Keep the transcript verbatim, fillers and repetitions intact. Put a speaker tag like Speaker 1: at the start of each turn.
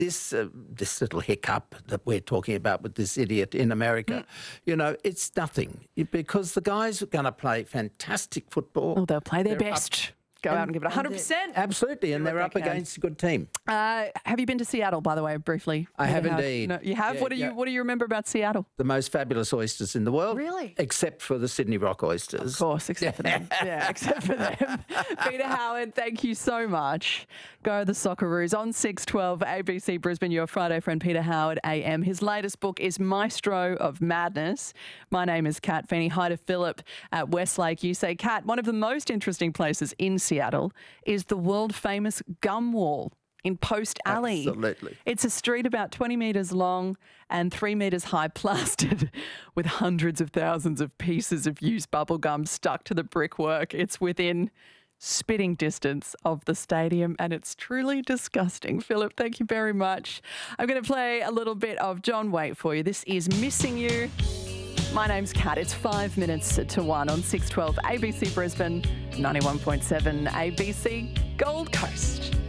Speaker 1: this uh, this little hiccup that we're talking about with this idiot in America, mm. you know, it's nothing because the guys are going to play fantastic football.
Speaker 2: Oh, they'll play their
Speaker 1: They're
Speaker 2: best.
Speaker 1: Up,
Speaker 2: Go
Speaker 1: and,
Speaker 2: out and give it one hundred percent.
Speaker 1: Absolutely, and they're up
Speaker 2: can.
Speaker 1: against a good team.
Speaker 2: Uh, have you been to Seattle, by the way, briefly?
Speaker 1: I have
Speaker 2: How,
Speaker 1: indeed.
Speaker 2: No, you have?
Speaker 1: Yeah,
Speaker 2: what do you
Speaker 1: yeah.
Speaker 2: What do you remember about Seattle?
Speaker 1: The most fabulous oysters in the world.
Speaker 2: Really?
Speaker 1: Except for the Sydney Rock oysters.
Speaker 2: Of course, except for them. Yeah, except for them. Peter Howard, thank you so much. Go the Socceroos on six twelve A B C Brisbane, your Friday friend Peter Howard A M. His latest book is Maestro of Madness. My name is Kat Feeney. Hi to Philip at Westlake. You say, Kat, one of the most interesting places in Seattle is the world-famous Gum Wall in Post Alley.
Speaker 1: Absolutely.
Speaker 2: It's a street about twenty metres long and three metres high, plastered with hundreds of thousands of pieces of used bubble gum stuck to the brickwork. It's within spitting distance of the stadium and it's truly disgusting. Philip, thank you very much. I'm going to play a little bit of John Waite for you. This is Missing You. My name's Kat. It's five minutes to one on six twelve A B C Brisbane, ninety-one point seven A B C Gold Coast.